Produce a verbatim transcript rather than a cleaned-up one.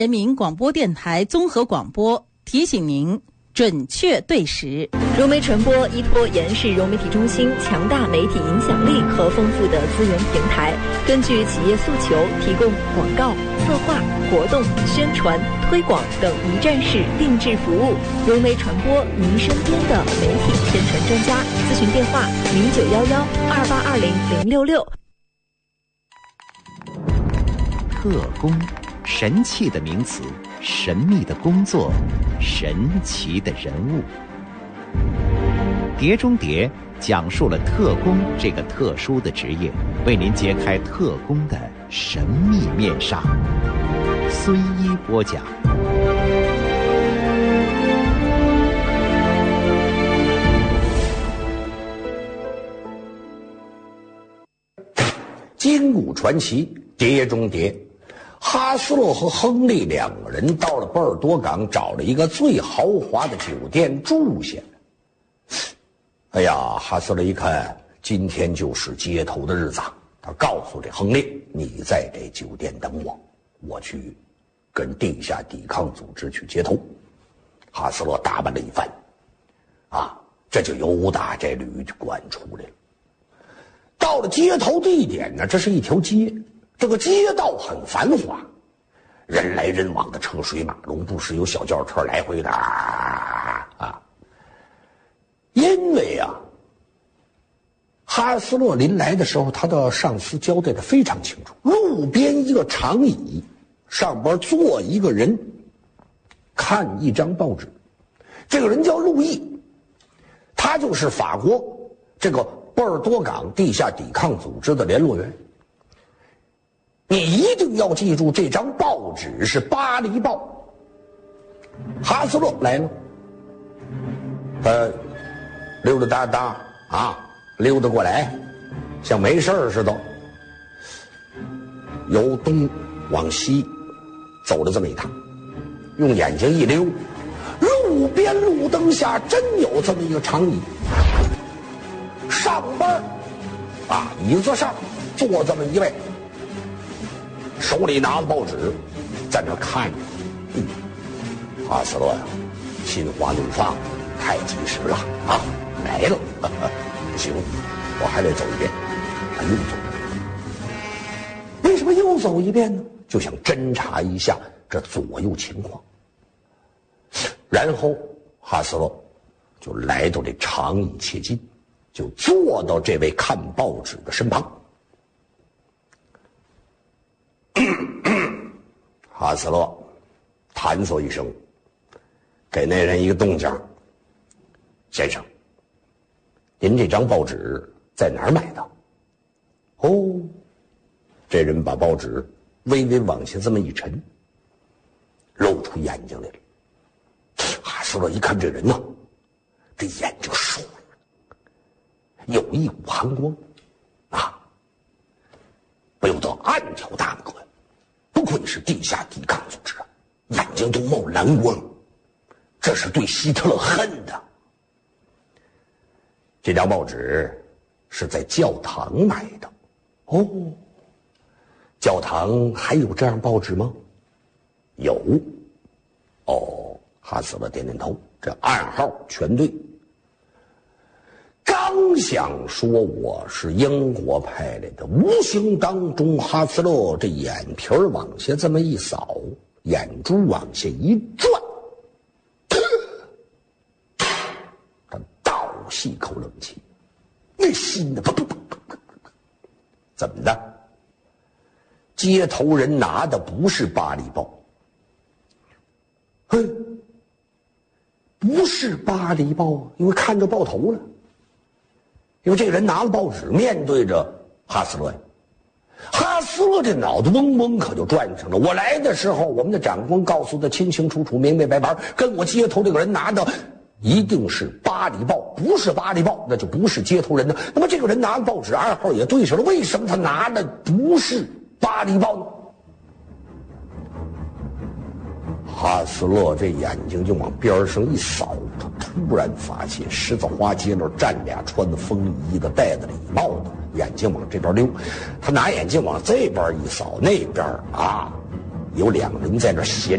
人民广播电台综合广播提醒您准确对时。 融媒传播依托延世融媒体中心强大媒体影响力和丰富的资源平台，根据企业诉求，提供广告、策划、活动、宣传、推广等一站式定制服务。融媒传播，您身边的媒体宣传专家。咨询电话：零九幺幺二八二零零六六。 特工，神奇的名词，神秘的工作，神奇的人物。碟中谍讲述了特工这个特殊的职业，为您揭开特工的神秘面纱。孙一播讲。 金谷传奇，碟中谍。哈斯洛和亨利两个人到了波尔多港，找了一个最豪华的酒店住下。哎呀，哈斯洛一看，今天就是接头的日子，他告诉这亨利：“你在这酒店等我，我去跟地下抵抗组织去接头。”哈斯洛打扮了一番，啊，这就由打这旅馆出来了。到了接头地点呢，这是一条街。这个街道很繁华，人来人往的，车水马龙，不时有小轿车来回的啊啊！因为啊，哈斯洛临来的时候，他的上司交代的非常清楚，路边一个长椅，上边坐一个人，看一张报纸。这个人叫路易，他就是法国这个波尔多港地下抵抗组织的联络员。你一定要记住，这张报纸是《巴黎报》。哈斯洛来了，他溜溜达达啊，溜达过来，像没事似的，由东往西走了这么一趟，用眼睛一溜，路边路灯下真有这么一个长椅，上班啊，椅子上坐这么一位。手里拿着报纸，在那看着。嗯，哈斯洛呀，心花怒放，太及时了啊！来了，呵呵，不行，我还得走一遍。他又走，为什么又走一遍呢？就想侦查一下这左右情况。然后哈斯洛就来到这长椅切近，就坐到这位看报纸的身旁。哈斯洛弹嗦一声，给那人一个动静：“先生，您这张报纸在哪儿买的？”哦，这人把报纸微微往下这么一沉，露出眼睛来了。哈斯洛一看这人呢，这眼睛瘦了，有一股寒光，啊，不由得暗挑大拇哥。不愧是地下抵抗组织啊，眼睛都冒蓝光，这是对希特勒恨的。这张报纸是在教堂买的。哦，教堂还有这样报纸吗？有。哦，哈斯洛点点头，这暗号全对。刚想说我是英国派来的，无形当中哈斯洛这眼皮儿往下这么一扫，眼珠往下一转，他倒吸口冷气，那心的砰砰砰砰砰，怎么的？接头人拿的不是巴黎报，嘿，不是巴黎报啊，因为看着报头了。因为这个人拿了报纸，面对着哈斯洛呀，哈斯洛这脑子嗡嗡可就转上了。我来的时候，我们的长官告诉他清清楚楚、明明白白，跟我接头这个人拿的一定是巴黎报，不是巴黎报，那就不是接头人的。那么这个人拿的报纸暗号也对上了，为什么他拿的不是巴黎报呢？哈斯洛这眼睛就往边上一扫，他突然发现十字花街那站俩穿的风衣的、戴的礼帽的，眼睛往这边溜。他拿眼睛往这边一扫，那边啊，有两个人在那闲